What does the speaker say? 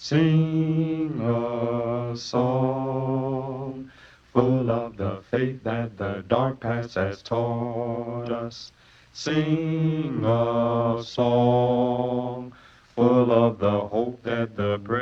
Sing a song full of the faith that the dark past has taught us. Sing a song full of the hope that the